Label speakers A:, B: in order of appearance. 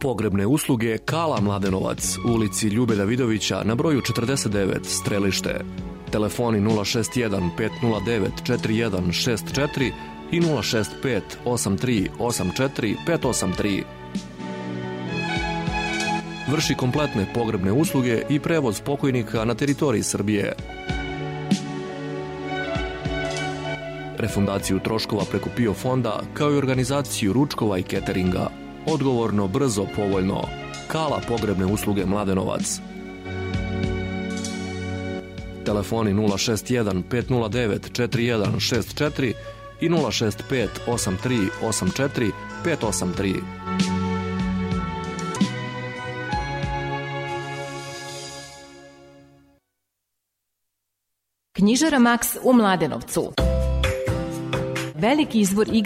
A: Pogrebne usluge Kala Mladenovac u ulici Ljube Davidovića na broju 49 Strelište. Telefoni 061 509 4164 i 065 83 84 583. Vrši kompletne pogrebne usluge i prevoz pokojnika na teritoriji Srbije. Refundaciju troškova preko PIO fonda, kao i organizaciju ručkova i cateringa. Odgovorno, brzo, povoljno. Kala pogrebne usluge Mladenovac. Telefoni 061 509 4164 i 065 83 84 583.
B: Knjižara Maks u Mladenovcu. Veliki izvor